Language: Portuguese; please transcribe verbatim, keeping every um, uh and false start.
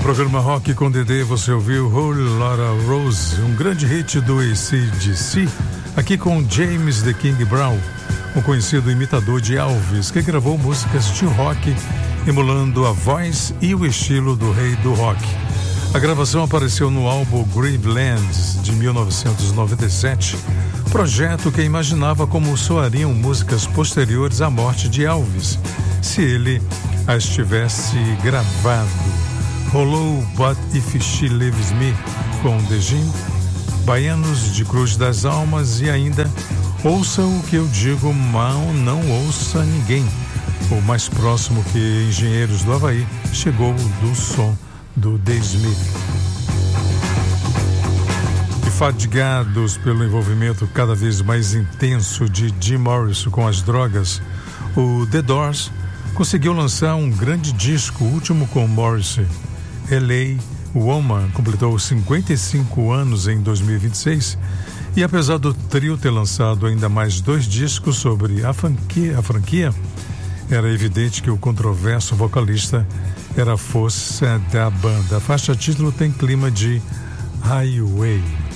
programa Rock com Dedê, você ouviu Whole Lotta Rose, um grande hit do A C D C, aqui com James The King Brown, um conhecido imitador de Elvis, que gravou músicas de rock, emulando a voz e o estilo do rei do rock. A gravação apareceu no álbum Gravelands, de mil novecentos e noventa e sete, projeto que imaginava como soariam músicas posteriores à morte de Elvis, se ele as tivesse gravado. Rolou But If She Leaves Me, com Dejin, Baianos de Cruz das Almas e ainda Ouça o que eu digo, mal não ouça ninguém. O mais próximo que Engenheiros do Havaí chegou do som do The Smith. E fatigados pelo envolvimento cada vez mais intenso de Jim Morrison com as drogas, o The Doors conseguiu lançar um grande disco, o último com Morrison. L A Woman completou cinquenta e cinco anos em dois mil e vinte e seis e apesar do trio ter lançado ainda mais dois discos sobre a franquia, a franquia, era evidente que o controverso vocalista era a força da banda. A faixa título tem clima de Highway.